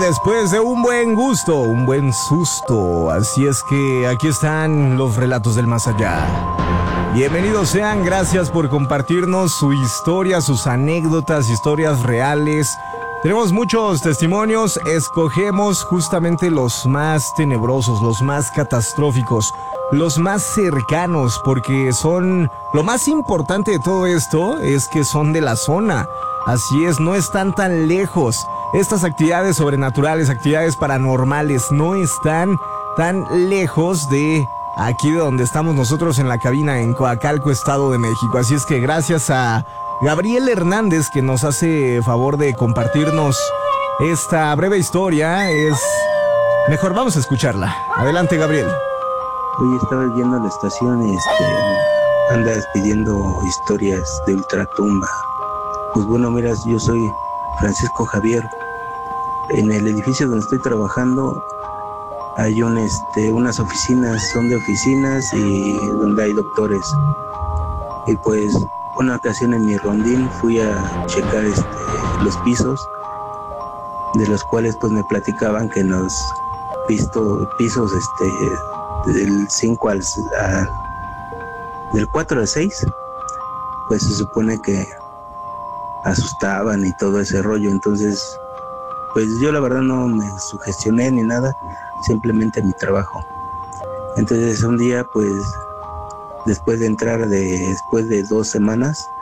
después de un buen gusto, un buen susto. Así es que aquí están los relatos del más allá. Bienvenidos sean, gracias por compartirnos su historia, sus anécdotas, historias reales. Tenemos muchos testimonios, escogemos justamente los más tenebrosos, los más catastróficos, los más cercanos, porque son... Lo más importante de todo esto es que son de la zona. Así es, no están tan lejos. Estas actividades sobrenaturales, actividades paranormales, no están tan lejos de aquí de donde estamos nosotros en la cabina en Coacalco, Estado de México. Así es que gracias a Gabriel Hernández que nos hace favor de compartirnos esta breve historia. Mejor vamos a escucharla. Adelante, Gabriel. Hoy estaba viendo la estación y andas pidiendo historias de ultratumba. Pues bueno, mira, yo soy Francisco Javier. En el edificio donde estoy trabajando hay unas oficinas, son de oficinas y donde hay doctores. Y pues una ocasión en mi rondín fui a checar los pisos, de los cuales pues me platicaban que en los pisos del 5 del 4 al 6, pues se supone que asustaban y todo ese rollo. Entonces pues yo la verdad no me sugestioné ni nada, simplemente mi trabajo. Entonces un día pues después de 2 semanas